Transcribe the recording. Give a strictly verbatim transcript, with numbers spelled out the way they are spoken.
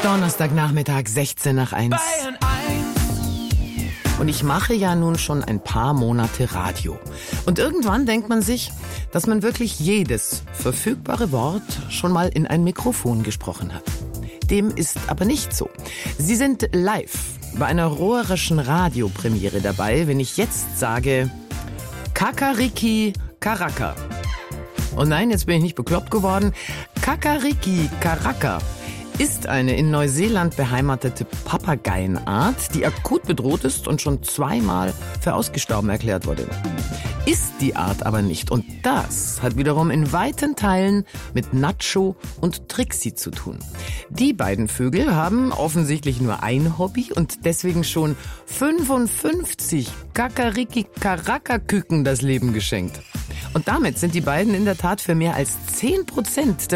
Donnerstagnachmittag, sechzehn nach eins. Und ich mache ja nun schon ein paar Monate Radio. Und irgendwann denkt man sich, dass man wirklich jedes verfügbare Wort schon mal in ein Mikrofon gesprochen hat. Dem ist aber nicht so. Sie sind live bei einer rohrischen Radiopremiere dabei, wenn ich jetzt sage Kakariki Karaka. Und nein, jetzt bin ich nicht bekloppt geworden. Kakariki Karaka ist eine in Neuseeland beheimatete Papageienart, die akut bedroht ist und schon zweimal für ausgestorben erklärt wurde. Ist die Art aber nicht. Und das hat wiederum in weiten Teilen mit Nacho und Trixie zu tun. Die beiden Vögel haben offensichtlich nur ein Hobby und deswegen schon fünfundfünfzig Kakariki-Karaka-Küken das Leben geschenkt. Und damit sind die beiden in der Tat für mehr als zehn Prozent der